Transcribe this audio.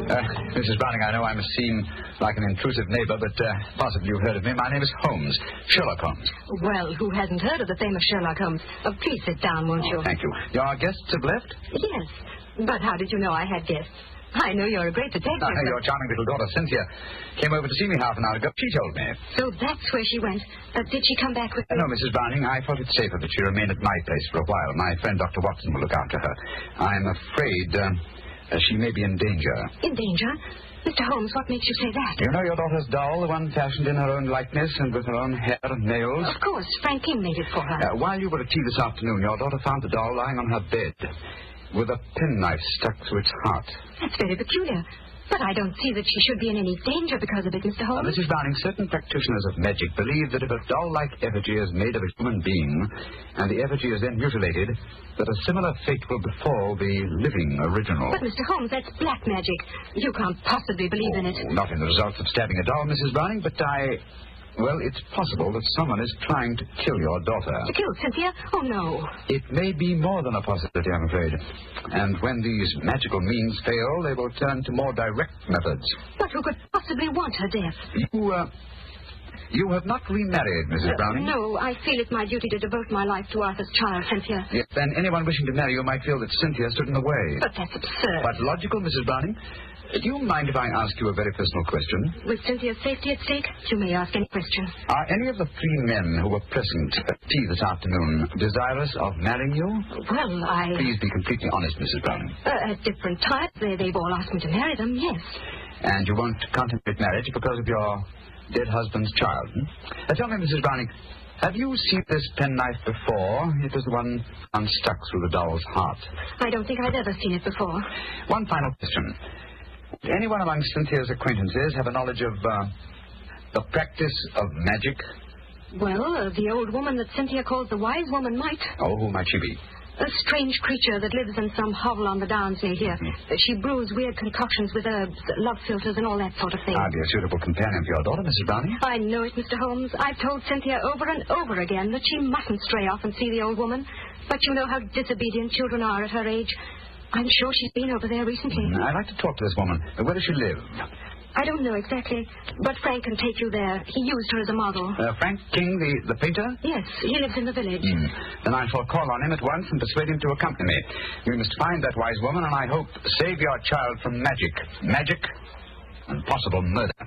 Mrs. Browning, I know I must seem like an intrusive neighbor, but possibly you've heard of me. My name is Holmes, Sherlock Holmes. Well, who hasn't heard of the famous Sherlock Holmes? Please sit down, won't you? Thank you. Your guests have left? Yes. But how did you know I had guests? I know you're a great detective. Your charming little daughter, Cynthia, came over to see me half an hour ago. She told me. So that's where she went. Did she come back with... No, Mrs. Browning, I thought it safer that she remain at my place for a while. My friend Dr. Watson will look after her. I'm afraid she may be in danger. In danger? Mr. Holmes, what makes you say that? You know your daughter's doll, the one fashioned in her own likeness and with her own hair and nails? Of course. Frank King made it for her. While you were at tea this afternoon, your daughter found the doll lying on her bed with a penknife stuck through its heart. That's very peculiar. But I don't see that she should be in any danger because of it, Mr. Holmes. Mrs. Browning, certain practitioners of magic believe that if a doll-like effigy is made of a human being, and the effigy is then mutilated, that a similar fate will befall the living original. But, Mr. Holmes, that's black magic. You can't possibly believe in it. Not in the results of stabbing a doll, Mrs. Browning, but Well, it's possible that someone is trying to kill your daughter. To kill Cynthia? Oh, no. It may be more than a possibility, I'm afraid. And when these magical means fail, they will turn to more direct methods. But who could possibly want her death? You have not remarried, Mrs. Browning? No, I feel it's my duty to devote my life to Arthur's child, Cynthia. Yes, then anyone wishing to marry you might feel that Cynthia stood in the way. But that's absurd. But logical, Mrs. Browning. Do you mind if I ask you a very personal question? With Cynthia's safety at stake, you may ask any question. Are any of the three men who were present at tea this afternoon desirous of marrying you? Well, Please be completely honest, Mrs. Browning. At different times, they've all asked me to marry them, yes. And you won't contemplate marriage because of your dead husband's child? Tell me, Mrs. Browning, have you seen this penknife before? It was the one unstuck through the doll's heart. I don't think I've ever seen it before. One final question. Did anyone among Cynthia's acquaintances have a knowledge of the practice of magic? Well, the old woman that Cynthia calls the wise woman might. Oh, who might she be? A strange creature that lives in some hovel on the downs near here. She brews weird concoctions with herbs, love philters, and all that sort of thing. I'd be a suitable companion for your daughter, Mrs. Browning. I know it, Mr. Holmes. I've told Cynthia over and over again that she mustn't stray off and see the old woman. But you know how disobedient children are at her age. I'm sure she's been over there recently. I'd like to talk to this woman. Where does she live? I don't know exactly, but Frank can take you there. He used her as a model. Frank King, the painter? Yes, he lives in the village. Then I shall call on him at once and persuade him to accompany me. We must find that wise woman, and I hope save your child from magic. Magic and possible murder.